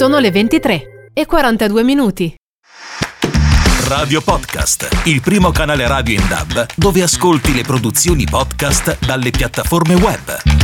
Sono le 23:42. Radio Podcast, il primo canale radio in DAB dove ascolti le produzioni podcast dalle piattaforme web.